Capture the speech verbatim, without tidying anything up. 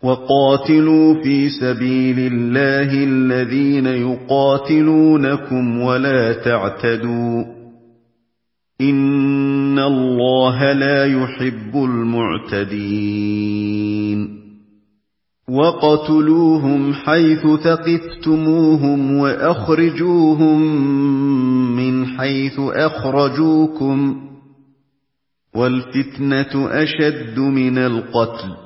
وَقَاتِلُوا فِي سَبِيلِ اللَّهِ الَّذِينَ يُقَاتِلُونَكُمْ وَلَا تَعْتَدُوا ۚ إِنَّ اللَّهَ لَا يُحِبُّ الْمُعْتَدِينَ وَاقْتُلُوهُمْ حَيْثُ ثَقِفْتُمُوهُمْ وَأَخْرِجُوهُم مِّنْ حَيْثُ أَخْرَجُوكُمْ ۚ وَالْفِتْنَةُ أَشَدُّ مِنَ الْقَتْلِ ۚ